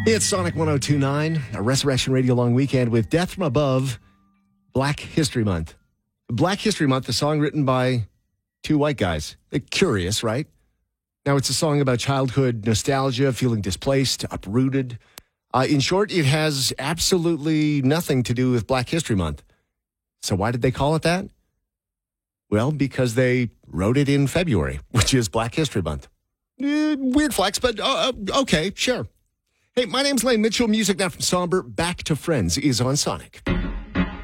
It's Sonic 102.9, a Resurrection Radio Long Weekend with Death from Above, Black History Month. Black History Month, a song written by two white guys. Curious, right? Now, it's a song about childhood nostalgia, feeling displaced, uprooted. In short, it has absolutely nothing to do with Black History Month. So why did they call it that? Well, because they wrote it in February, which is Black History Month. Weird flex, but okay, sure. Hey, my name's Lane Mitchell. Music now from Somber. Back to Friends is on Sonic.